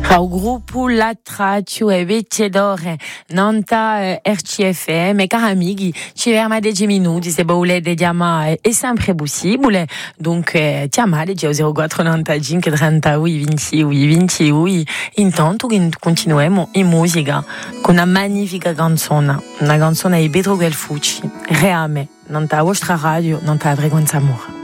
Au gruppo La Traccio e Vettedore Nanta RCFM e cari amici ci vediamo 10 minuti se volete chiamare è sempre possibile dunque chiamate già 04 95 38 28 intanto continuiamo in musica con una magnifica canzone di Pietro Gelfucci Reame Nanta vostra radio Nanta frequenza amore.